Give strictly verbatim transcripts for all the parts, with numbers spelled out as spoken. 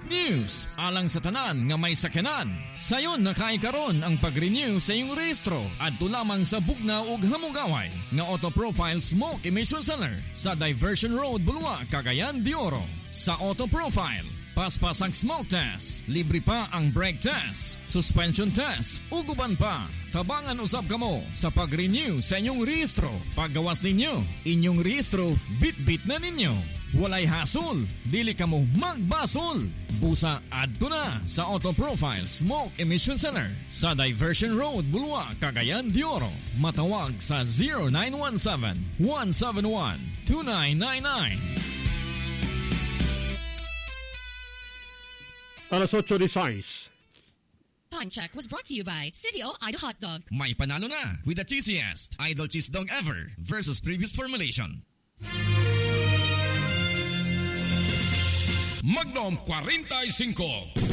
Good news! Alang sa tanan nga may sakyanan. Sayon nakaikaron ang pag-renew sa iyong rehistro at lamang sa bugna ug hamugaway nga Auto Profile Smoke Emission Center sa Diversion Road, Bulua, Cagayan de Oro. Sa Auto Profile, paspas ang smoke test, libre pa ang brake test, suspension test, uguban pa. Tabangan usab kamo sa pag-renew sa inyong rehistro. Paggawas ninyo, inyong rehistro, bit-bit na ninyo. Walay hasol, dili kamo magbasol. Busa adto na sa Auto Profile Smoke Emission Center sa Diversion Road, Bulua, Cagayan de Oro. Matawag sa zero nine one seven, one seven one, two nine nine nine. Alas otso di sais. Time check was brought to you by City O Idol Hot Dog. May panalo na with the cheesiest Idol Cheese Dog ever versus previous formulation. Magnum forty-five.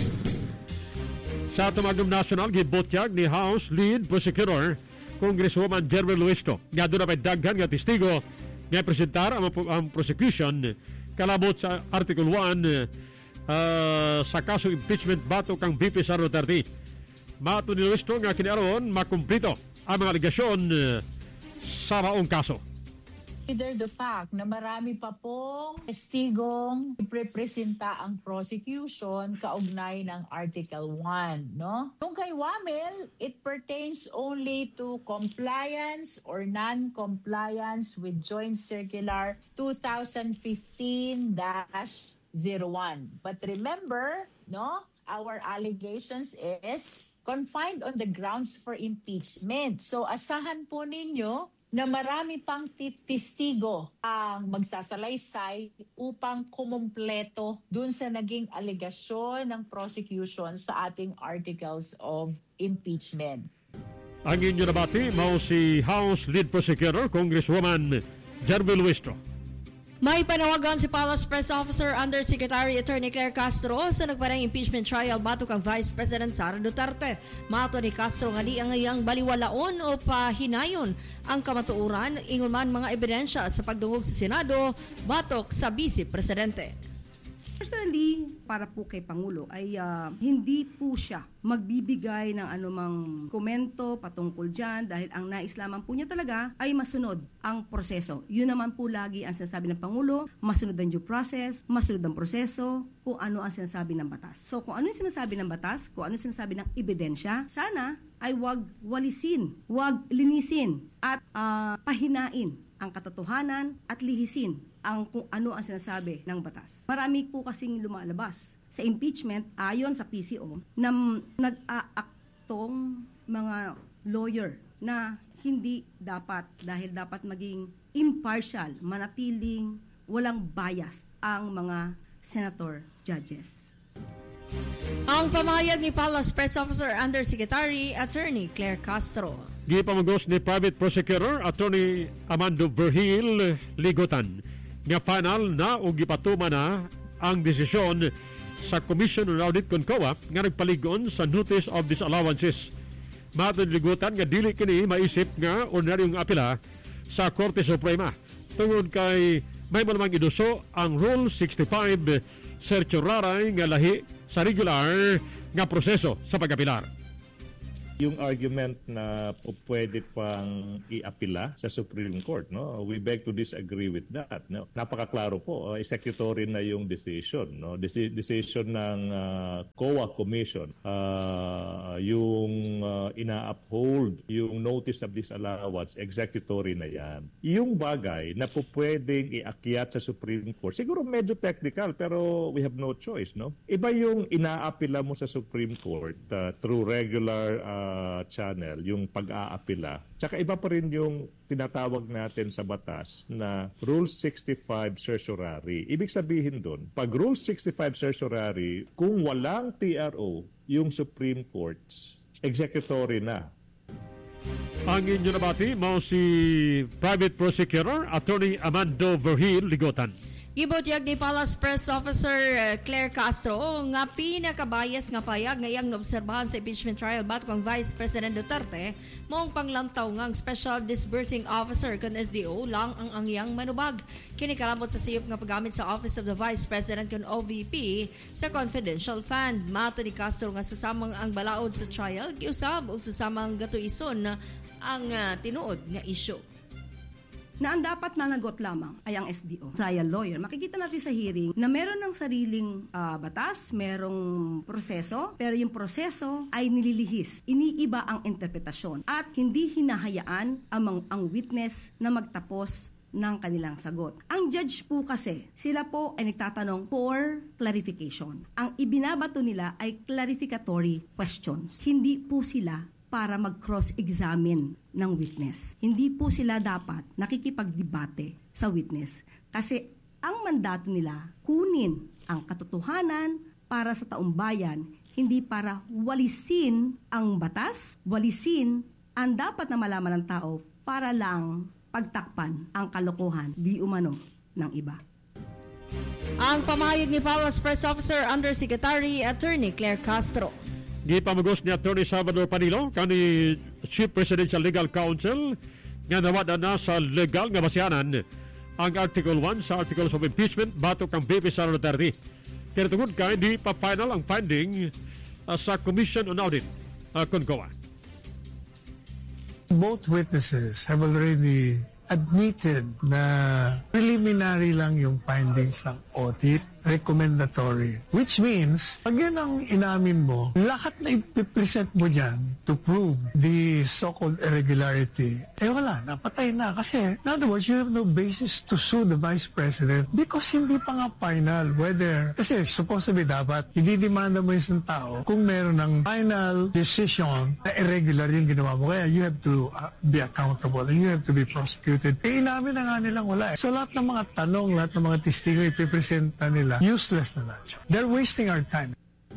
Sa Tumagum National, gibotyag ni House Lead Prosecutor Congresswoman Jerwin Luisto. Nga doon na may daghan nga testigo nga presentar ang, ang prosecution kalabot sa Article one uh, sa kaso impeachment bato kang B P Sara Duterte. Mato ni Luisto nga kinaroon makumplito ang mga aligasyon uh, sa raong kaso. Consider the fact na marami pa pong testigong iprepresenta ang prosecution kaugnay ng Article one, no? Kung kay Wamel, it pertains only to compliance or non-compliance with Joint Circular twenty fifteen dash zero one. But remember, no? Our allegations is confined on the grounds for impeachment. So asahan po ninyo na marami pang testigo ang magsasalaysay upang kumumpleto dun sa naging alegasyon ng prosecution sa ating articles of impeachment. Ang inyo nabati, mao si House Lead Prosecutor, Congresswoman Jerwin Luisto. May panawagan si Palace Press Officer Undersecretary Attorney Claire Castro sa nagparang impeachment trial batok kang Vice President Sara Duterte. Mato ni Castro nga di ang iyang baliwalaon o pahinayon ang kamatuuran ingon man mga ebidensya sa pagdungog sa Senado batok sa Vice Presidente. Personally, para po kay Pangulo ay uh, hindi po siya magbibigay ng anumang komento patungkol dyan dahil ang nais lamang po niya talaga ay masunod ang proseso. Yun naman po lagi ang sinasabi ng Pangulo, masunod ang due process, masunod ang proseso, kung ano ang sinasabi ng batas. So kung ano yung sinasabi ng batas, kung ano yung sinasabi ng ebidensya, sana ay wag walisin, wag linisin at uh, pahinain ang katotohanan at lihisin ang kung ano ang sinasabi ng batas. Marami po kasing lumalabas sa impeachment ayon sa P C O na nag-aaktong mga lawyer na hindi dapat dahil dapat maging impartial, manatiling walang bias ang mga senator judges. Ang pamahayag ni Palace Press Officer Undersecretary Attorney Claire Castro. Gipamagos ni Private Prosecutor Attorney Amando Vergil Ligotan nga final na o gipatuma na ang desisyon sa Commission on Audit Concoa nga nagpaligon sa Notice of Disallowances. Mato ni Ligotan nga dili kini maisip nga ordinaryong apela sa Korte Suprema tungod kay may malamang iduso ang Rule sixty-five certiorari nga lahi sa regular nga proseso sa pag-apilar. Yung argument na pwede pang i-apila sa Supreme Court, no? We beg to disagree with that, no? Napakaklaro po, uh, executory na yung decision, no? Deci- decision ng uh, C O A Commission, uh, yung uh, ina-uphold yung notice of disallowance, executory na yan. Yung bagay na po pwedeng iakyat sa Supreme Court, siguro medyo technical pero we have no choice, no? Iba yung ina-apila mo sa Supreme Court uh, through regular uh, Uh, channel, yung pag-aapila. Tsaka iba pa rin yung tinatawag natin sa batas na Rule sixty-five certiorari. Ibig sabihin doon, pag Rule sixty-five certiorari, kung walang T R O, yung Supreme Courts, executory na. Ang inyo nabati, mao si Private Prosecutor Attorney Amando Vergil Ligotan. Gibutyag ni Palace Press Officer uh, Claire Castro nga pinakabayas nga payag ngayang naobserbahan sa impeachment trial batok ang Vice President Duterte moong panglantaw ngang Special Disbursing Officer kan S D O lang ang angyang manubag. Kinikalabot sa siyop nga paggamit sa Office of the Vice President kan O V P sa confidential fund. Mato ni Castro nga susamang ang balaod sa trial giusab ug susamang gatuison ang uh, tinuod nga isyu. Na ang dapat managot lamang ay ang S D O, trial lawyer. Makikita natin sa hearing na meron ng sariling uh, batas, merong proseso, pero yung proseso ay nililihis. Iniiba ang interpretasyon at hindi hinahayaan ang, ang witness na magtapos ng kanilang sagot. Ang judge po kasi, sila po ay nagtatanong for clarification. Ang ibinabato nila ay clarificatory questions. Hindi po sila para mag-cross-examine ng witness. Hindi po sila dapat nakikipagdebate sa witness kasi ang mandato nila kunin ang katotohanan para sa taong bayan, hindi para walisin ang batas, walisin ang dapat na malaman ng tao para lang pagtakpan ang kalokohan di umano ng iba. Ang pamahayag ni Palace Press Officer Undersecretary Attorney Claire Castro. Gipamugos ni Attorney Salvador Panilo kani Chief Presidential Legal Counsel nga nawada na sa legal nga basyanan ang Article one sa Articles of Impeachment batok kang B P Sara Duterte. Pero tungod kay di pa final ang finding uh, sa Commission on Audit uh, Concoa. Both witnesses have already admitted na preliminary lang yung findings ng audit, recommendatory. Which means, pag yan ang inamin mo, lahat na ipipresent mo dyan to prove the so-called irregularity, eh wala, napatay na. Kasi, in other words, you have no basis to sue the Vice President because hindi pa nga final whether, kasi supposedly dapat, ididemanda mo yung isang tao kung meron ng final decision na irregular yung ginawa mo. Kaya you have to uh, be accountable and you have to be prosecuted. Eh, inamin na nga nilang wala. Eh. So, lahat ng mga tanong, lahat ng mga testigo ipipresenta nila, useless na natin. They're wasting our time.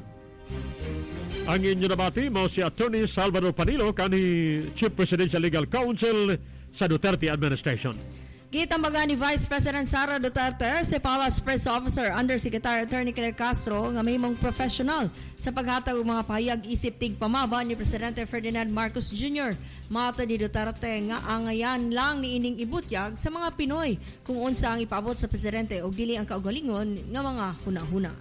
Ang inyo nabati mo si Attorney Salvador Panilo kani Chief Presidential Legal Counsel sa Duterte Administration. Gitambagan ni Vice President Sara Duterte si Palace Press Officer Undersecretary Attorney Claire Castro nga mahimong professional sa paghatag og mga pahayag isip tig pamaba ni Presidente Ferdinand Marcos Junior Mato ni Duterte nga angayan lang ni ining ibutyag sa mga Pinoy kung unsa ang ipaabot sa presidente og dili ang kaugalingon nga mga hunahuna.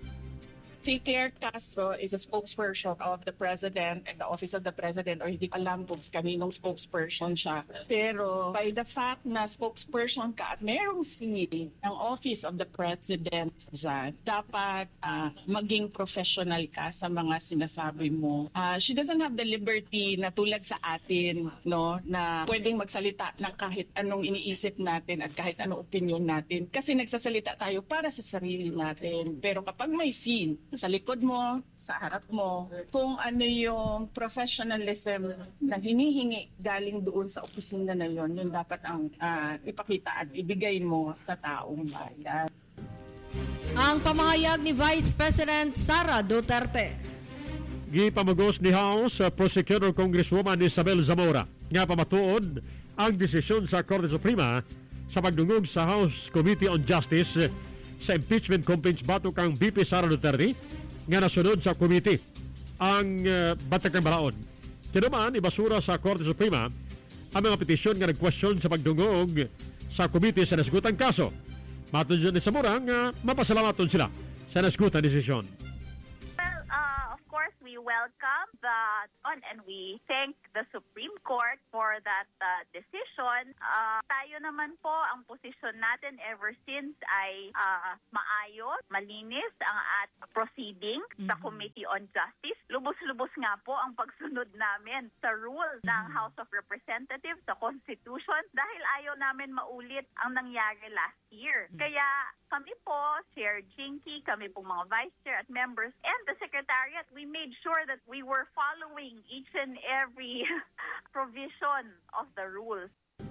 Si Claire Castro is a spokesperson of the President and the Office of the President or hindi ko alam kung kaninong spokesperson siya. Pero by the fact na spokesperson ka at merong seal ng Office of the President dyan, dapat uh, maging professional ka sa mga sinasabi mo. Uh, she doesn't have the liberty na tulad sa atin, no, na pwedeng magsalita ng kahit anong iniisip natin at kahit anong opinion natin kasi nagsasalita tayo para sa sarili natin. Pero kapag may scene, sa likod mo, sa harap mo, kung ano yung professionalism na hinihingi galing doon sa opisina na yun, yun dapat ang uh, ipakita at ibigay mo sa taong bayan. Ang pamahayag ni Vice President Sara Duterte. Gipamugos ni House uh, Prosecutor Congresswoman Isabel Zamora nga pamatuod ang desisyon sa Korte Suprema sa pagdungog sa House Committee on Justice sa impeachment complaints batok kang B P Sara Duterte nga nasunod sa committee ang uh, batak ng balaod. Kinuman, ibasura sa Korte Suprema ang mga petisyon nga nag-question sa pagdungog sa committee sa nasgutang kaso. Matun dyan ni Zamora nga mapasalamaton sila sa nasgutang desisyon. Well, uh, of course, we welcome the on and we thank the Supreme Court for that uh, decision. Uh, tayo naman po, ang posisyon natin ever since ay uh, maayos, malinis ang at proceeding mm-hmm. sa Committee on Justice. Lubos-lubos nga po ang pagsunod namin sa rules mm-hmm. ng House of Representatives, sa Constitution, dahil ayaw namin maulit ang nangyari last year. Mm-hmm. Kaya kami po, Chair Jinky, kami pong mga Vice Chair at members, and the Secretariat, we made sure that we were following each and every provision of the rules.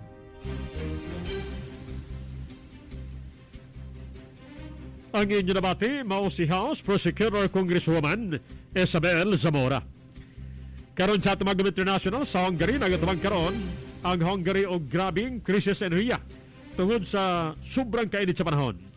Ang inyo nabati, mao si House Prosecutor Congresswoman Isabel Zamora. Karon sa Tumagdom International sa Hungary, nagatumang karon ang Hungary o grabing krisis enerhiya tungod sa sobrang kainit sa panahon.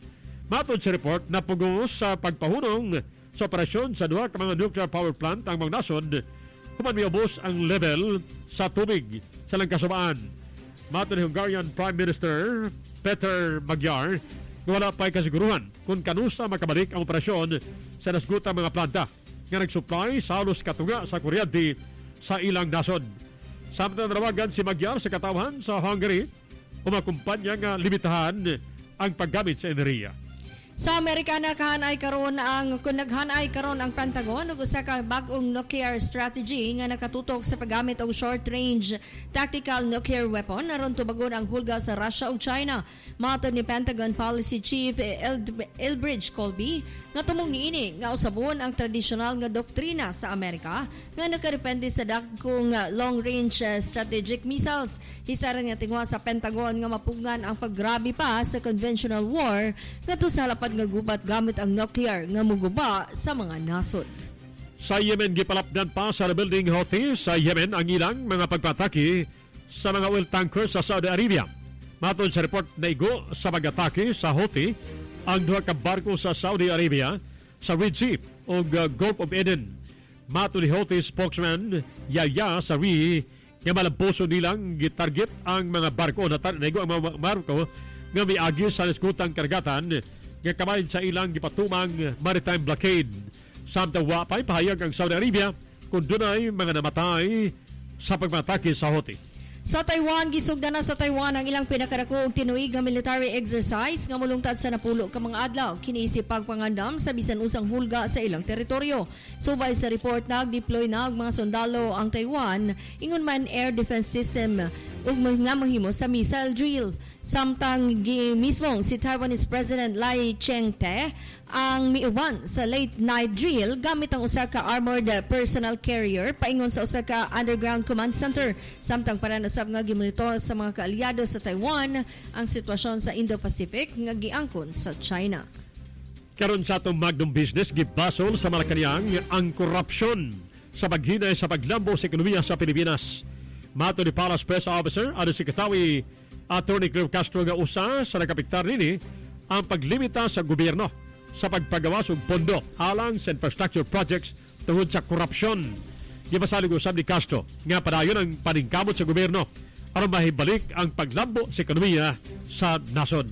Matod sa report, napugos sa pagpahunong sa operasyon sa duha ka mga nuclear power plant ang mga nasod human miubos ang level sa tubig sa lang kasubaan. Matod ni Hungarian Prime Minister Peter Magyar na wala pa'y kasiguruhan kung kanusa makabalik ang operasyon sa nasgutang mga planta nga nagsupply sa halos katunga sa kuryente sa ilang nasod. Samtang nanawagan si Magyar sa katawhan sa Hungary umakumpanya nga limitahan ang paggamit sa enerhiya. Sa Amerika nakahanay karon ang kung naghanay karon ang Pentagon ug usa ka bag-ong nuclear strategy nga nakatutok sa paggamit og short-range tactical nuclear weapon aron tubagon ang hulga sa Russia ug China. Matod ni Pentagon Policy Chief Elbridge Colby nga tumong niini nga usabon ang tradisyonal nga doktrina sa Amerika nga nakadepende sa dagkong long-range strategic missiles. Hisaran nga tingwa sa Pentagon nga mapugngan ang paggrabe pa sa conventional war ngadto sa halap nga gubat gamit ang nuclear nga muguba sa mga nasod. Sa Yemen, gipalapdan pa sa rebuilding Houthi sa Yemen ang ilang mga pagpatake sa mga oil tankers sa Saudi Arabia. Matod sa report na igo sa pag-atake sa Houthi ang duha ka barko sa Saudi Arabia sa Red Sea o uh, Gulf of Eden. Matod ni Houthi spokesman Yahya Saree nga malampuso nilang gitarget ang mga barko na igo ang mga barko nga may agi sa naskutang karagatan nga kabahin sa ilang gipatumang maritime blockade. Samtang wapay pahayag ang Saudi Arabia kung dunay mga namatay sa pagmatake sa Houthi. Sa Taiwan, gisugdan na sa Taiwan ang ilang pinakadako og tinuig nga military exercise nga mulungtad sa napulo ka mga adlaw. Kiniisip pagpangandam sa bisan unsang hulga sa ilang teritoryo. Subay sa report, nag-deploy na og mga sundalo ang Taiwan ingon man air defense system ug mga mahimo sa missile drill. Samtang mismong si Taiwanese President Lai Ching-te ang miuban sa late night drill gamit ang usa ka armored personal carrier paingon sa usa ka underground command center. Samtang para usab nga gimonitor sa mga kaalyado sa Taiwan ang sitwasyon sa Indo-Pacific nga giangkon sa China. Karon sa atong Magnum Business, gibasol sa Malacañang ang korupsyon sa paghinay sa paglambo sa ekonomiya sa Pilipinas. Mato ni Palace Press Officer ano si Katawi Attorney Cleo Castro nga usa sa nakapiktar nini ang paglimita sa gobyerno sa pagpagawas og pondo alang sa infrastructure projects tungod sa korupsyon. Gipasalig usab ni Castro nga padayon ang paningkamot sa gobyerno aron mahibalik ang paglambo sa ekonomiya sa nasod.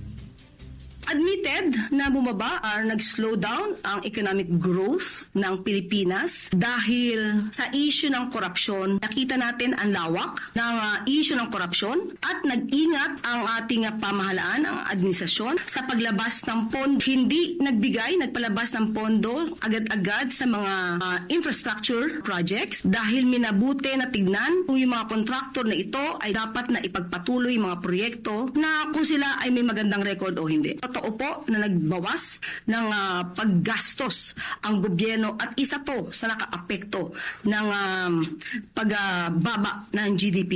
Admitted na bumaba or nag-slow down ang economic growth ng Pilipinas dahil sa issue ng korupsyon. Nakita natin ang lawak ng uh, issue ng korupsyon at nag-ingat ang ating uh, pamahalaan, ang administrasyon sa paglabas ng pondo. Hindi nagbigay, nagpalabas ng pondo agad-agad sa mga uh, infrastructure projects dahil minabuti na tignan kung yung mga kontraktor na ito ay dapat na ipagpatuloy mga proyekto na kung sila ay may magandang record o hindi. Totoo po na nagbawas ng uh, paggastos ang gobyerno at isa to sa nakaapekto ng um, pagbaba uh, ng G D P.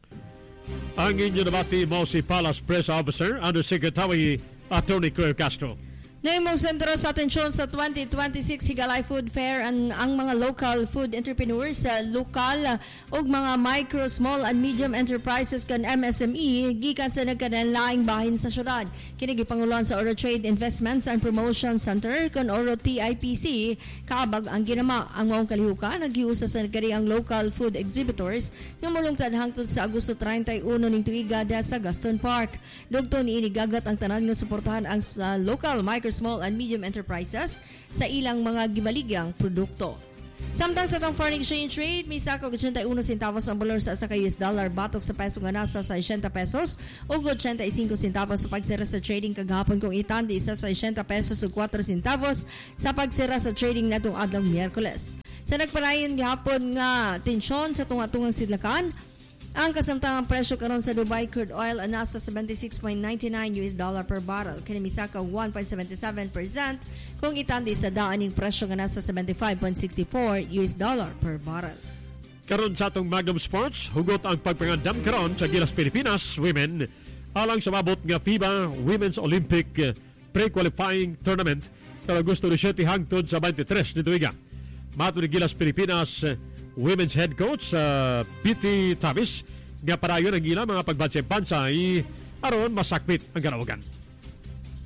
Ang inyo nabati mo si Palace Press Officer Undersecretary Attorney Cleo Castro. Naimong sentro sa atensyon sa twenty twenty-six Higalay Food Fair ang, ang mga local food entrepreneurs sa uh, lokal uh, ug mga micro, small and medium enterprises kan M S M E gikan sa nagkanalang bahin sa syudad. Kini gipanguluan sa Oro Trade Investments and Promotion Center kan Oro T I P C kaabag ang ginama. Ang maong kalihukan naghiusa sa nagkari ang local food exhibitors nga mulungtad hangtod sa Agosto thirty-one ning tuiga sa Gaston Park. Dugto ni inigagat ang tanan nga suportahan ang uh, local micro, small and medium enterprises sa ilang mga gibaligyang produkto. Samtang sa tong foreign exchange rate, may sako eighty-one centavos ang bolor sa sa U S dollar batok sa peso nga nasa sixty pesos o eighty-five centavos sa pagsira sa trading kagahapon kung itandi isa sa sixty pesos o four centavos sa pagsira sa trading natong adlong Miyerkules. Sa nagparayon gihapon nga tensyon sa tunga-tungang sidlakan, ang kasamtangang presyo karon sa Dubai crude oil ang nasa seventy-six point nine nine U S dollar per barrel. Kini misaka one point seven seven percent kung itandi sa daaning presyo nga nasa seventy-five point six four U S dollar per barrel. Karon sa atong Magnum Sports, hugot ang pagpangandam karon sa Gilas Pilipinas Women alang sa mabot nga FIBA Women's Olympic Pre-Qualifying Tournament sa Agosto seventeen hangtod sa twenty-three nito iga. Mato ni Gilas Pilipinas Women's Head Coach uh, P T Tavis nga parayon ang ilang mga pagbansay pansay aron masakpit ang kalawagan.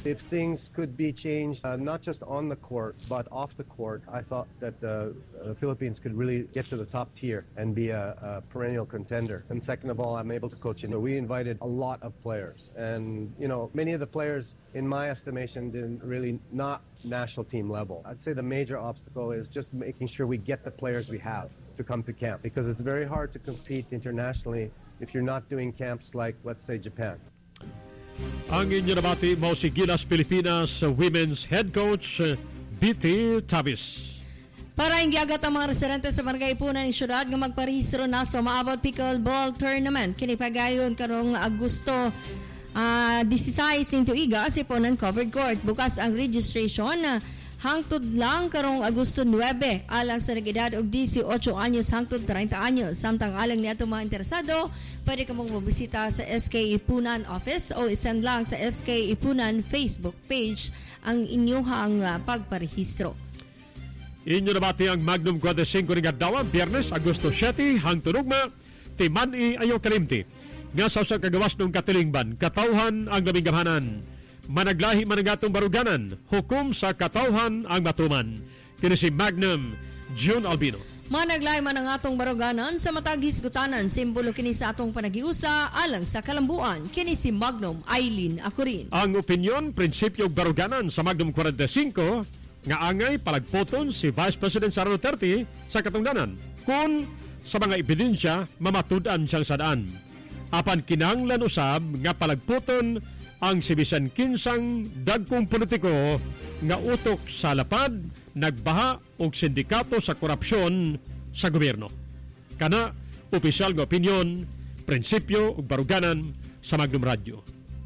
If things could be changed, uh, not just on the court, but off the court, I thought that the uh, Philippines could really get to the top tier and be a, a perennial contender. And second of all, I'm able to coach. You know, we invited a lot of players. And, you know, many of the players, in my estimation, didn't really not national team level. I'd say the major obstacle is just making sure we get the players we have to come to camp, because it's very hard to compete internationally if you're not doing camps like, let's say, Japan. Ang inyo nabati mo si Gilas Pilipinas Women's Head Coach B T Tavis. Para ingyagat ang mga residente sa Barangay Ipunan ng syudad nga magparehistro na sa maabot pickleball tournament. Kini pagayon karong Agosto uh, disisays ning tuiga sa Ipunan Covered Court. Bukas ang registration uh, hangtod lang karong Agosto nuwebe alang sa nag-edad og eighteen anyos hangtod thirty anyos. Samtang alang niadto mga interesado, pwede ka mong mabisita sa S K Ipunan office o isend lang sa S K Ipunan Facebook page ang inyong uh, pagparehistro. Inyo nabati ang Magnum twenty-five ng adlaw, Biyernes, Agosto seven hangtod ugma Timani ayo kalimti. Nga sa usa ka gawas ng katilingban, katawhan ang labing gamhanan. Managlahi managatong baruganan, hukom sa katawhan ang matuman. Kini si Magnum June Albino. Managlay man ang atong baruganan sa matag hisgutanan, simbolo kini sa atong panagiusa alang sa kalambuan. Kini si Magnum Eileen Acurin. Ang opinyon, prinsipyo baruganan sa Magnum twenty-five nga angay palagpoton si Vice President Sara Duterte sa katungdanan kung sa mga ebidensya mamatudan siyang sadaan. Apan kinahanglan usab nga palagpoton ang si bisan kinsang dagkong politiko nga utok sa lapad, nagbaha og sindikato sa korupsyon sa gobyerno. Kana opisyal nga opinyon, prinsipyo ug baruganan sa Magnum Radio.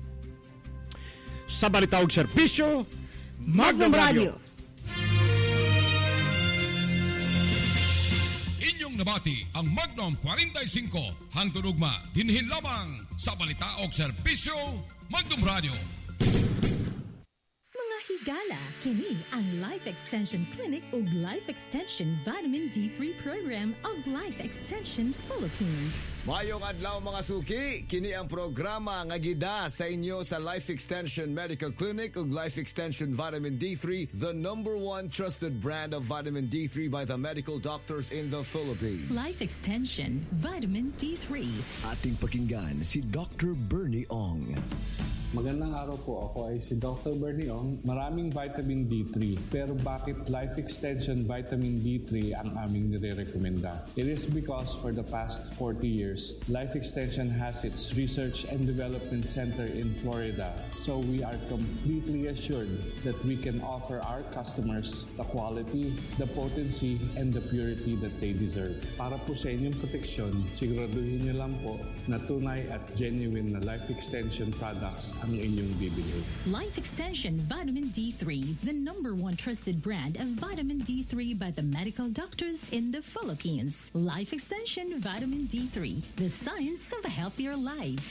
Sa balita og serbisyo, Magnum, Magnum Radio. Inyong nabati ang Magnum forty-five hangtod ugma dinhin lamang sa balita og serbisyo Magnum Radio. Mga higala, kini ang Life Extension Clinic ug Life Extension Vitamin D three Program of Life Extension Philippines. Mayong adlaw mga suki, kini ang programa nga gida sa inyo sa Life Extension Medical Clinic ug Life Extension Vitamin D three, the number one trusted brand of vitamin D three by the medical doctors in the Philippines. Life Extension Vitamin D three. Ating pakinggan si Doctor Bernie Ong. Magandang araw po, ako ay si Doctor Bernie Ong. Maraming vitamin D three, pero bakit Life Extension Vitamin D three ang aming nire-recommenda? It is because for the past forty years, Life Extension has its research and development center in Florida. So we are completely assured that we can offer our customers the quality, the potency, and the purity that they deserve. Para po sa inyong proteksyon, siguraduhin niyo lang po na tunay at genuine na Life Extension products ang inyong bibili. Life Extension Vitamin D three, the number one trusted brand of vitamin D three by the medical doctors in the Philippines. Life Extension Vitamin D three, the science of a healthier life.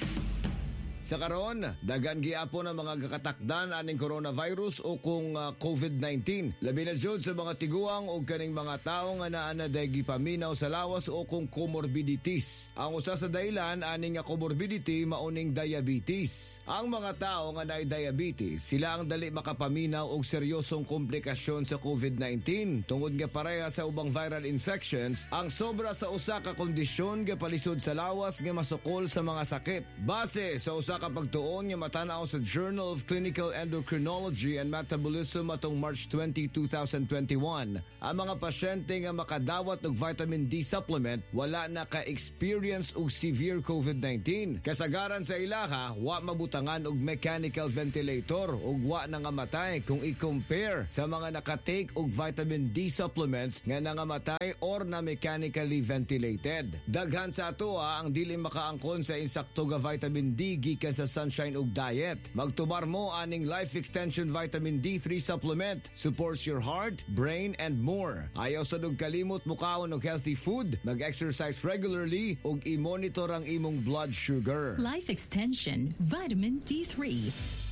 Sa karon, dagan giapon ang mga gakatakdan aning coronavirus o kung uh, COVID nineteen. Labi na jud sa mga tiguang o kaning mga tawo nga naa na daygi paminaw sa lawas o kung comorbidities. Ang usa sa dahilan aning nga comorbidity mauning diabetes. Ang mga tawo nga naay diabetes, sila ang dali makapaminaw og seryosong komplikasyon sa COVID nineteen. Tungod nga pareha sa ubang viral infections, ang sobra sa usa ka kondisyon nga palisod sa lawas nga masukol sa mga sakit. Base sa usa kapag tuon nga matanaw sa Journal of Clinical Endocrinology and Metabolism atong March twentieth, twenty twenty-one, ang mga pasyente nga makadawat og vitamin D supplement wala na ka-experience og severe COVID nineteen. Kasagaran sa ilaha, wa mabutangan og mechanical ventilator ug wa nangamatay kung i-compare sa mga nakatake og vitamin D supplements nga nangamatay or na mechanically ventilated. Daghan sa atoa ang dili makaangkon sa insakto nga vitamin D gikan sa sunshine ug diet. Magtubar mo aning Life Extension Vitamin D three supplement. Supports your heart, brain, and more. Ayaw sa dug kalimot mukaon og healthy food, mag-exercise regularly ug i-monitor ang imong blood sugar. Life Extension Vitamin D three.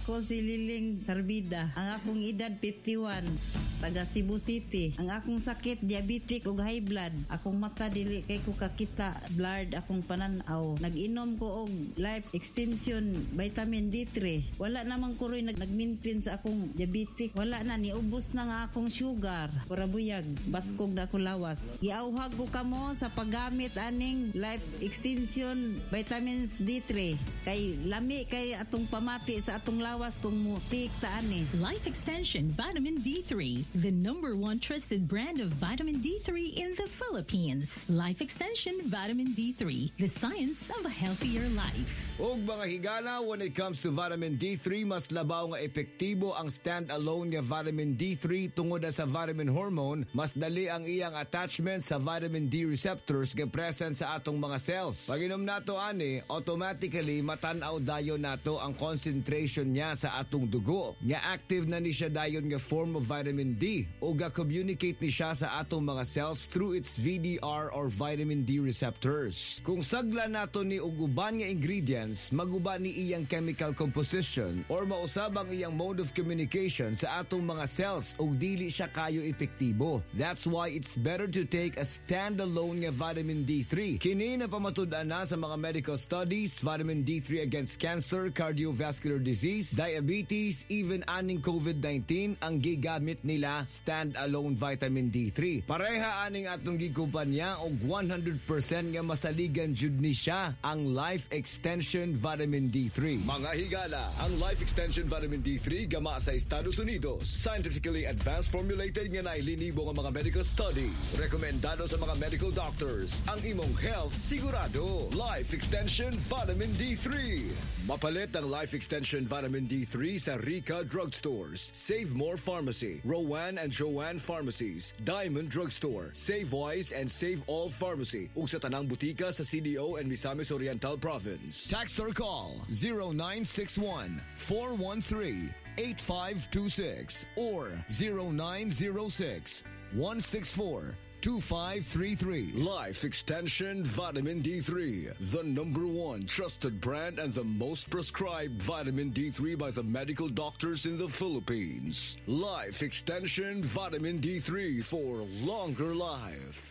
Ako si Liling Sarbida. Ang akong edad fifty-one. Taga Cebu City. Ang akong sakit, diabetic ug high blood. Akong mata dili kay ko kakita, blurred akong pananaw. Nag-inom ko og life extension vitamin D three. Wala namang ko rin nag- nag-maintain sa akong diabetic. Wala na, niubos na nga akong sugar. Para buyag, baskog na ako lawas. Giauhag ko kamo sa paggamit aning life extension vitamins D three. Kay lami kay atong pamati sa atong lawas kung mutik ta ani. Life Extension Vitamin D three, the number one trusted brand of vitamin D three in the Philippines. Life Extension Vitamin D three, the science of a healthier life. Og mga higala, when it comes to vitamin D three, mas labaw nga epektibo ang stand-alone nga vitamin D three tungod sa vitamin hormone. Mas dali ang iyang attachment sa vitamin D receptors nga present sa atong mga cells. Pag inom nato ani, automatically matanaw dayon nato ang concentration niya sa atong dugo. Nga active na ni siya dayon nga form of vitamin D o ga-communicate ni siya sa atong mga cells through its V D R or vitamin D receptors. Kung sagla nato ni og uban nga ingredients, maguba ni iyang chemical composition or mausab ang iyang mode of communication sa atong mga cells o dili siya kayo epektibo. That's why it's better to take a standalone nga vitamin D three. Kini na pamatud-an na sa mga medical studies, vitamin D three against cancer, cardiovascular disease, diabetes, even aning COVID nineteen ang gigamit nila stand-alone vitamin D three. Pareha aning atong gikumpanya og one hundred percent nga masaligan jud ni siya ang Life Extension Vitamin D three. Mga higala, ang Life Extension Vitamin D three gama sa Estados Unidos. Scientifically advanced formulated nga nailinibo nga mga medical studies. Rekomendado sa mga medical doctors. Ang imong health sigurado. Life Extension Vitamin D three. Mapalit ang Life Extension Vitamin D three sa Rica Drugstores, Save More Pharmacy, Rowan and Joanne Pharmacies, Diamond Drugstore, Save Wise and Save All Pharmacy, ug sa tanang butika sa C D O and Misamis Oriental Province. Text or call zero nine six one, four one three, eight five two six or zero nine zero six, one six four, two five three three. Life Extension Vitamin D three, the number one trusted brand and the most prescribed vitamin D three by the medical doctors in the Philippines. Life Extension Vitamin D three for longer life.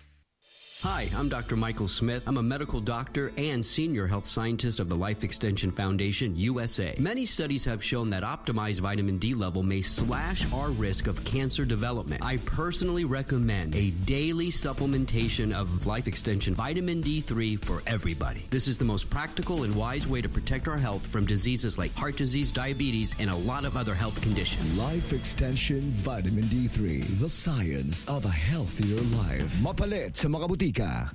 Hi, I'm Doctor Michael Smith. I'm a medical doctor and senior health scientist of the Life Extension Foundation, U S A. Many studies have shown that optimized vitamin D level may slash our risk of cancer development. I personally recommend a daily supplementation of Life Extension Vitamin D three for everybody. This is the most practical and wise way to protect our health from diseases like heart disease, diabetes, and a lot of other health conditions. Life Extension Vitamin D three, the science of a healthier life. Mapalit sa mga butika.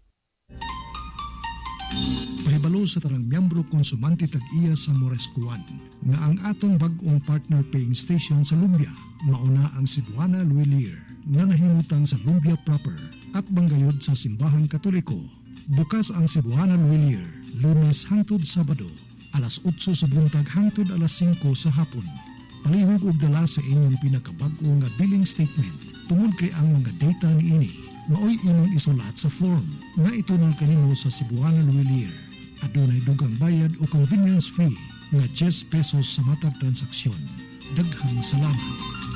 Pahibalo sa tarang miyembro konsumante tag-iya sa Morescuan nga ang atong bag-ong partner paying station sa Lumbia mauna ang Cebuana Luilier nga nahimutan sa Lumbia proper at banggayod sa Simbahang Katoliko. Bukas ang Cebuana Luilier Lunes hangtod Sabado alas otso sa buntag hangtod alas singko sa hapon. Palihog og dala sa inyong pinakabag-o nga billing statement tungod kay ang mga data ni ini Maoy imong isulat sa form nga itunol kanimo sa Cebuana Luilier. Adunay dugang bayad o convenience fee nga ten pesos sa matag transaksyon. Daghang salamat.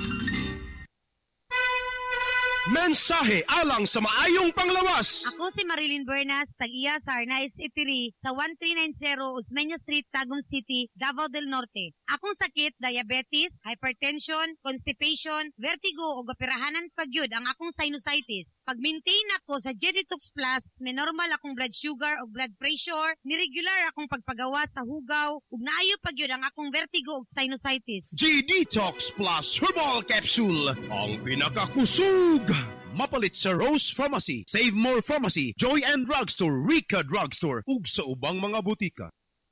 Mensahe alang sa maayong panglawas. Ako si Marilyn Bernas, tag-iya sa Arnaiz Eatery sa thirteen ninety Osmeña Street, Tagum City, Davao del Norte. Akong sakit, diabetes, hypertension, constipation, vertigo o gapirahanan pagyud ang akong sinusitis. Pag-maintain ako sa G-Detox Plus, may normal akong blood sugar o blood pressure, niregular akong pagpagawa sa hugaw, ug naayo pagyud ang akong vertigo o sinusitis. G-Detox Plus Herbal Capsule, ang pinakakusog. Mapalit sa Rose Pharmacy, Save More Pharmacy, Joy and Drugstore, Rica Drugstore, ug sa ubang mga butika.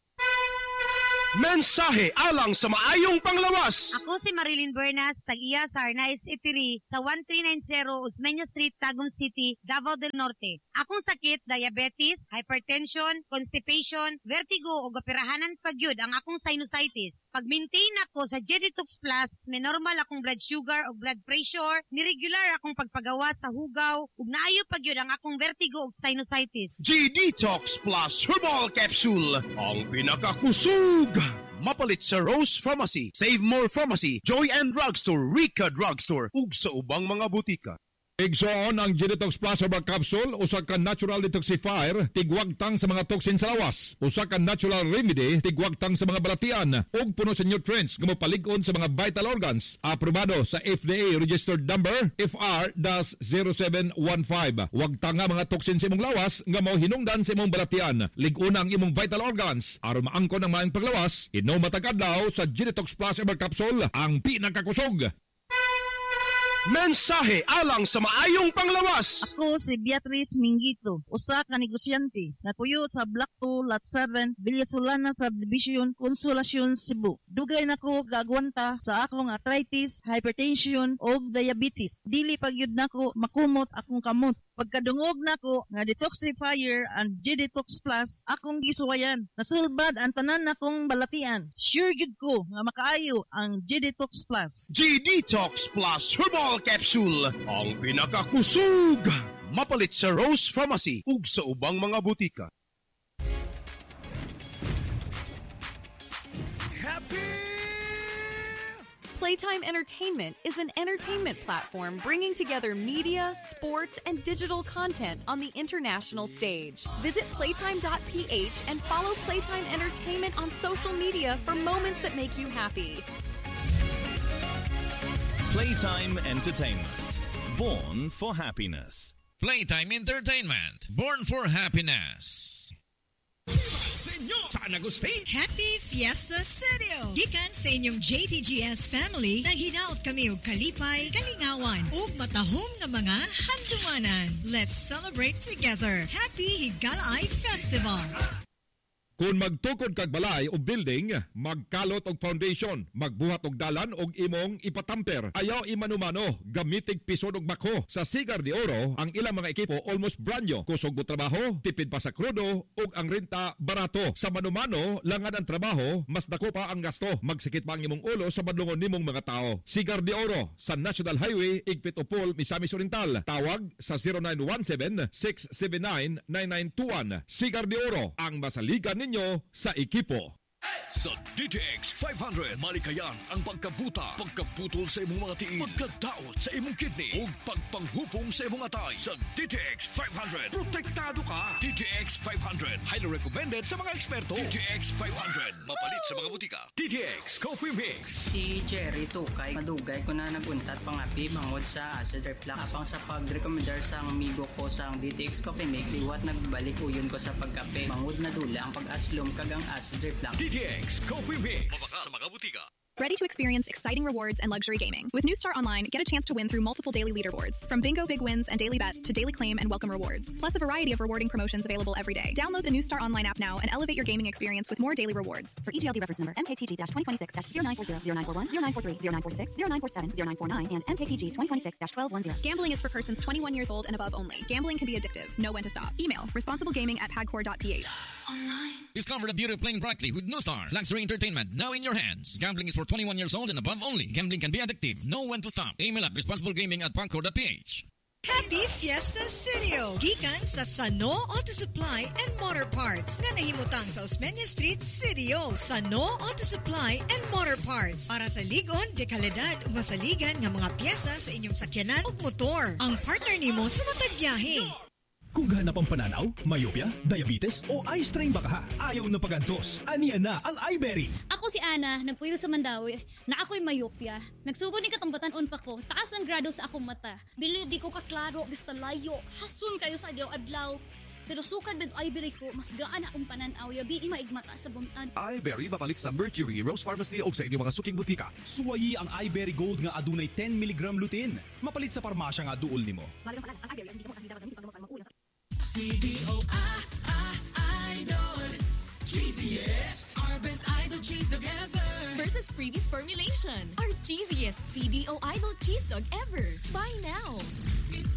Mensahe alang sa maayong panglawas. Ako si Marilyn Bernas, tag-iya sa Arnaiz Eatery sa thirteen ninety Osmeña Street, Tagum City, Davao del Norte. Akong sakit, diabetes, hypertension, constipation, vertigo o gapirahanan pagyud ang akong sinusitis. Pag-maintain ako sa G-Detox Plus, may normal akong blood sugar o blood pressure, niregular akong pagpagawa sa hugaw, ug naayo pagyud ang akong vertigo o sinusitis. G-Detox Plus Herbal Capsule, ang pinakakusog. mapalit sa Rose Pharmacy, Save More Pharmacy, Joy and Drugstore, Rica Drugstore, ug sa ubang mga butika. Igsoon ang Genetox Plus Herbal Capsule, usa ka natural detoxifier, tigwagtang sa mga toxin sa lawas. Usa ka natural remedy, tigwagtang sa mga balatian, ug puno sa nutrients nga mopalig-on sa mga vital organs. Aprobado sa F D A registered number F R zero seven one five. Wagtang nga mga toxin sa imong lawas nga mao hinungdan sa imong balatian. Lig-una ang imong vital organs aron maangkon ang maayong paglawas. Inom matag adlaw sa Genetox Plus Herbal Capsule, ang pinakakusog. Mensahe alang sa maayong panglawas. Ako si Beatrice Mingito, usa ka negosyante na tuyo sa Block two, Lot seven, Villasolana Subdivision, Consolacion, Cebu. Dugay nako gagwanta sa akong arthritis, hypertension o diabetes. Dili pagyud nako makumot akong kamot. Pagkadungog nako nga detoxifier and G-Detox Plus, akong gisuwayan. Nasulbad ang tanan nakong balatian. Sure gid ko nga makaayo ang G-Detox Plus. G-Detox Plus Herbal Capsule, ang pinakakusog. Mapalit sa Rose Pharmacy ug sa ubang mga butika. Playtime Entertainment is an entertainment platform bringing together media, sports, and digital content on the international stage. Visit playtime dot p h and follow Playtime Entertainment on social media for moments that make you happy. Playtime Entertainment, born for happiness. Playtime Entertainment, born for happiness. San Agustin. Happy Fiesta Studio! Gikan sa inyong J T G S family, naghinaot kami og kalipay, kalingawan, ug matahom nga mga handumanan. Let's celebrate together. Happy Higalay Festival! Kung magtukod kag balay o building, magkalot og foundation, magbuhat og dalan og imong ipatamper. Ayaw imanumano, gamitig pisod og bako. Sa Sigar de Oro, ang ilang mga ekipo almost brand new. Kusog mo trabaho, tipid pa sa krudo, ug ang renta barato. Sa manumano, langad ang trabaho, mas dako pa ang gasto. Magsikit pa ang imong ulo sa badlungon nimong mga tao. Sigar de Oro, sa National Highway, Igpit Upol, Misamis Oriental. Tawag sa zero nine one seven, six seven nine, nine nine two one. Sigar de Oro, ang masaligan ninyo sa ekipo. Sa D T X five hundred, malikayan ang pagkabuta, pagkaputol sa imong mga tiil, pagkadaot sa imong kidney, ug pagpanghupong sa imong atay. Sa D T X five hundred, protektado ka. D T X five hundred, highly recommended sa mga eksperto. D T X five hundred, mapalit sa mga butika. D T X Coffee Mix. Si Jerry Tukay, madugay ko na naguntat pangapi bangod sa acid reflux. Apang sa pag-recommendar sa amigo ko sa D T X Coffee Mix, iwat nagbalik uyon ko sa pagkape. Bangod na dula ang pag-aslom kagang acid reflux. D T X Coffee Mix. Mabaka sa mga butika. Ready to experience exciting rewards and luxury gaming? With New Star Online, get a chance to win through multiple daily leaderboards. From bingo big wins and daily bets to daily claim and welcome rewards. Plus a variety of rewarding promotions available every day. Download the New Star Online app now and elevate your gaming experience with more daily rewards. For E G L D reference number M K T G twenty twenty-six zero nine four zero, zero nine four one, zero nine four three, zero nine four six, zero nine four seven, zero nine four nine, and M K T G twenty twenty-six twelve ten. Gambling is for persons twenty-one years old and above only. Gambling can be addictive. Know when to stop. Email responsiblegaming at pagcor dot p h. Discover the beauty of playing brightly with New Star. Luxury entertainment now in your hands. Gambling is for twenty-one years old and above only. Gambling can be addictive. Know when to stop. Email at responsiblegaming at pagcor dot p h. Happy Fiesta Studio! Gikan sa Sano Auto Supply and Motor Parts nga nahimutang sa Osmeña Street, Sidio. Sano Auto Supply and Motor Parts para sa ligon, dekalidad o masaligan nga mga piyesa sa inyong sakyanan o motor. Ang partner nimo sa matag biyahe. Kung ganap ang pananaw, myopia, diabetes o eye strain baka ha, ayaw na pagantos. Aniya na ang iBerry. Ako si Ana, nagpuyo sa Mandawi, na ako'y myopia. Nagsugod ni katambatan-on pa ko, taas ang grado sa akong mata. Bili di ko kaklaro, basta layo, hasun kayo sa adlaw-adlaw. Pero sukad ng iBerry ko, mas gaan akong pananaw, yabi maigmata sa buntad. iBerry mapalit sa Mercury, Rose Pharmacy o sa inyong mga suking butika. Suwayi ang iBerry Gold nga adunay ten milligram lutein. Mapalit sa parmasya nga duol nimo. C D O I Idol Cheesiest, our best idol cheese dog ever versus previous formulation. Our cheesiest C D O Idol cheese dog ever. Buy now.